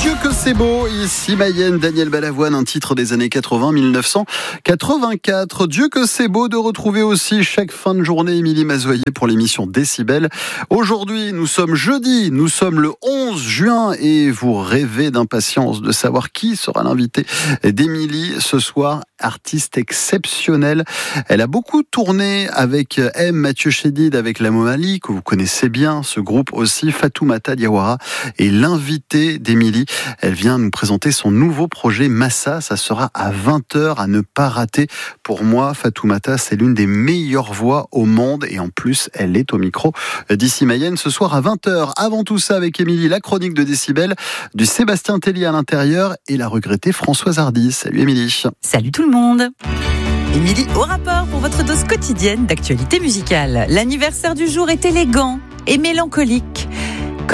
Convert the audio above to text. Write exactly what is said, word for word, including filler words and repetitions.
Dieu que c'est beau, ici Mayenne, Daniel Balavoine, un titre des années quatre-vingts, dix-neuf cent quatre-vingt-quatre. Dieu que c'est beau de retrouver aussi chaque fin de journée Émilie Mazoyer pour l'émission Décibel. Aujourd'hui, nous sommes jeudi, nous sommes le onze juin et vous rêvez d'impatience de savoir qui sera l'invité d'Émilie ce soir. Artiste exceptionnelle. Elle a beaucoup tourné avec M. Mathieu Chédid, avec la Momali, que vous connaissez bien, ce groupe aussi. Fatoumata Diawara est l'invitée d'Émilie. Elle vient nous présenter son nouveau projet Massa. Ça sera à vingt heures à ne pas rater. Pour moi, Fatoumata, c'est l'une des meilleures voix au monde et en plus, elle est au micro d'ici Mayenne ce soir à vingt heures. Avant tout ça, avec Émilie, la chronique de Décibel, du Sébastien Tellier à l'intérieur et la regrettée Françoise Hardy. Salut Émilie. Salut tout le monde. Émilie au rapport pour votre dose quotidienne d'actualité musicale. L'anniversaire du jour est élégant et mélancolique.